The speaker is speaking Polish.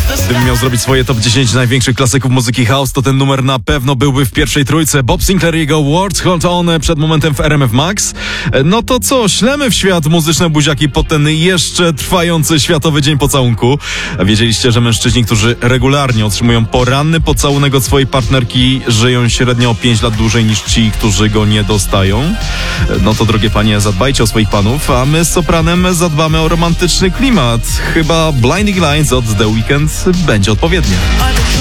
Gdybym miał zrobić swoje top 10 największych klasyków muzyki house, to ten numer na pewno byłby w pierwszej trójce. Bob Sinclair i jego Words Hold On przed momentem w RMF Max. No to co, ślemy w świat muzyczne buziaki po ten jeszcze trwający Światowy Dzień Pocałunku. Wiedzieliście, że mężczyźni, którzy regularnie otrzymują poranny pocałunek od swojej partnerki, żyją średnio o 5 lat dłużej niż ci, którzy go nie dostają? No to drogie panie, zadbajcie o swoich panów, a my z Sopranem zadbamy o romantyczny klimat. Chyba Blinding Lights od The Weeknd będzie odpowiednie.